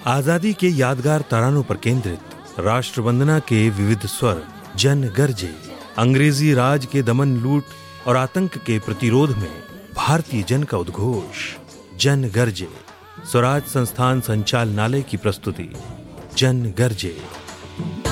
आजादी के यादगार तरानों पर केंद्रित राष्ट्र वंदना के विविध स्वर जन गर्जे। अंग्रेजी राज के दमन, लूट और आतंक के प्रतिरोध में भारतीय जन का उद्घोष जन गर्जे। स्वराज संस्थान संचालनालय की प्रस्तुति जन गर्जे।